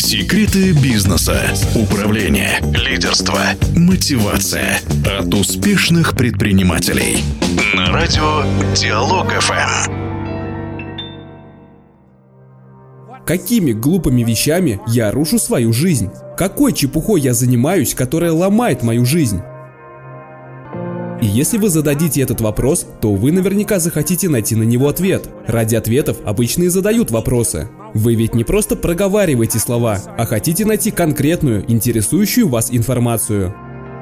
Секреты бизнеса, управления, лидерства, мотивация от успешных предпринимателей. На радио Диалог ФМ. Какими глупыми вещами я рушу свою жизнь? Какой чепухой я занимаюсь, которая ломает мою жизнь? И если вы зададите этот вопрос, то вы наверняка захотите найти на него ответ. Ради ответов обычно и задают вопросы. Вы ведь не просто проговариваете слова, а хотите найти конкретную, интересующую вас информацию.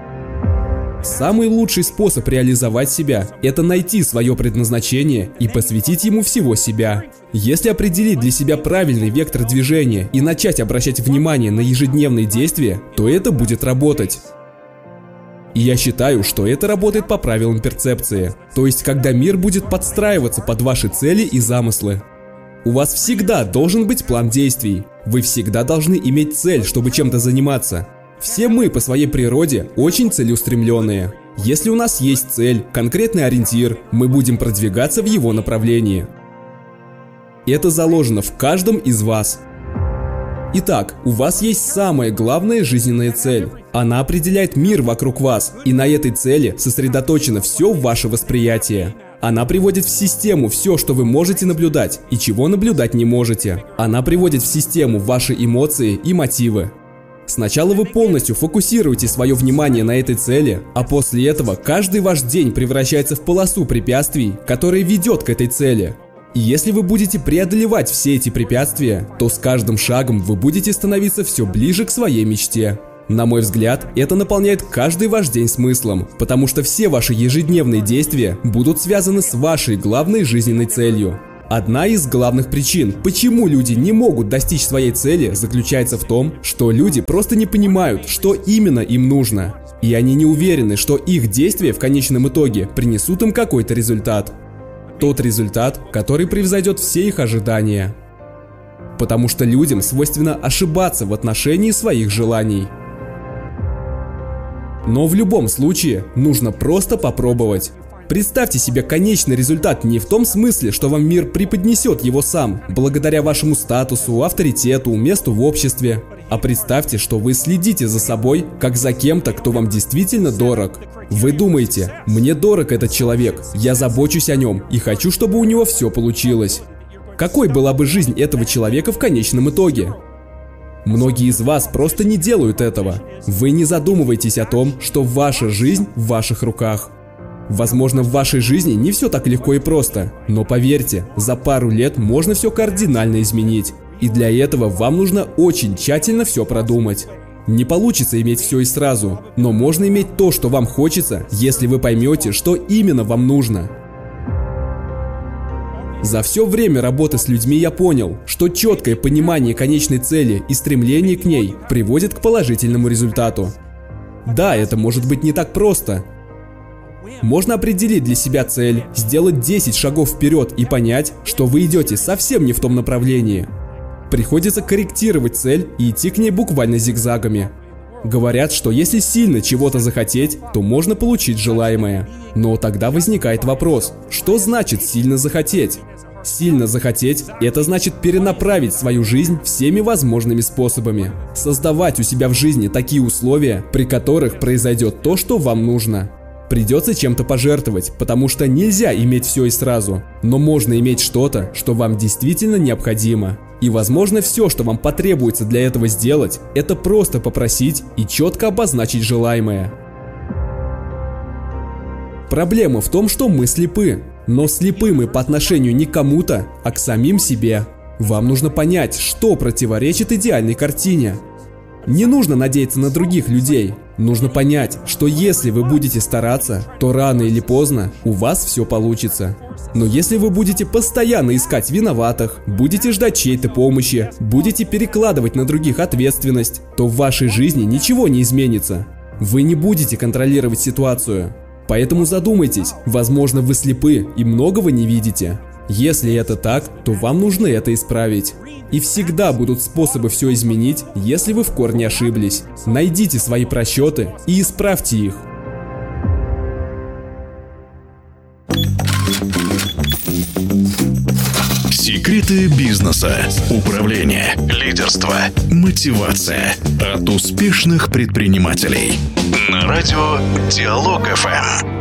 Самый лучший способ реализовать себя – это найти свое предназначение и посвятить ему всего себя. Если определить для себя правильный вектор движения и начать обращать внимание на ежедневные действия, то это будет работать. И я считаю, что это работает по правилам перцепции, то есть когда мир будет подстраиваться под ваши цели и замыслы. У вас всегда должен быть план действий, вы всегда должны иметь цель, чтобы чем-то заниматься. Все мы по своей природе очень целеустремленные. Если у нас есть цель, конкретный ориентир, мы будем продвигаться в его направлении. Это заложено в каждом из вас. Итак, у вас есть самая главная жизненная цель. Она определяет мир вокруг вас, и на этой цели сосредоточено все ваше восприятие. Она приводит в систему все, что вы можете наблюдать, и чего наблюдать не можете. Она приводит в систему ваши эмоции и мотивы. Сначала вы полностью фокусируете свое внимание на этой цели, а после этого каждый ваш день превращается в полосу препятствий, которая ведет к этой цели. И если вы будете преодолевать все эти препятствия, то с каждым шагом вы будете становиться все ближе к своей мечте. На мой взгляд, это наполняет каждый ваш день смыслом, потому что все ваши ежедневные действия будут связаны с вашей главной жизненной целью. Одна из главных причин, почему люди не могут достичь своей цели, заключается в том, что люди просто не понимают, что именно им нужно. И они не уверены, что их действия в конечном итоге принесут им какой-то результат. Тот результат, который превзойдет все их ожидания. Потому что людям свойственно ошибаться в отношении своих желаний. Но в любом случае нужно просто попробовать. Представьте себе конечный результат не в том смысле, что вам мир преподнесет его сам, благодаря вашему статусу, авторитету, месту в обществе. А представьте, что вы следите за собой, как за кем-то, кто вам действительно дорог. Вы думаете: мне дорог этот человек, я забочусь о нем и хочу, чтобы у него все получилось. Какой была бы жизнь этого человека в конечном итоге? Многие из вас просто не делают этого. Вы не задумываетесь о том, что ваша жизнь в ваших руках. Возможно, в вашей жизни не все так легко и просто, но поверьте, за пару лет можно все кардинально изменить. И для этого вам нужно очень тщательно все продумать. Не получится иметь все и сразу, но можно иметь то, что вам хочется, если вы поймете, что именно вам нужно. За все время работы с людьми я понял, что четкое понимание конечной цели и стремление к ней приводит к положительному результату. Да, это может быть не так просто. Можно определить для себя цель, сделать 10 шагов вперед и понять, что вы идете совсем не в том направлении. Приходится корректировать цель и идти к ней буквально зигзагами. Говорят, что если сильно чего-то захотеть, то можно получить желаемое. Но тогда возникает вопрос, что значит сильно захотеть? Сильно захотеть – это значит перенаправить свою жизнь всеми возможными способами. Создавать у себя в жизни такие условия, при которых произойдет то, что вам нужно. Придется чем-то пожертвовать, потому что нельзя иметь все и сразу, но можно иметь что-то, что вам действительно необходимо. И возможно, все, что вам потребуется для этого сделать, это просто попросить и четко обозначить желаемое. Проблема в том, что мы слепы, но слепы мы по отношению не к кому-то, а к самим себе. Вам нужно понять, что противоречит идеальной картине. Не нужно надеяться на других людей. Нужно понять, что если вы будете стараться, то рано или поздно у вас все получится. Но если вы будете постоянно искать виноватых, будете ждать чьей-то помощи, будете перекладывать на других ответственность, то в вашей жизни ничего не изменится. Вы не будете контролировать ситуацию. Поэтому задумайтесь, возможно, вы слепы и многого не видите. Если это так, то вам нужно это исправить. И всегда будут способы все изменить, если вы в корне ошиблись. Найдите свои просчеты и исправьте их. Секреты бизнеса, управления, лидерства, мотивация от успешных предпринимателей. На радио Диалог ФМ.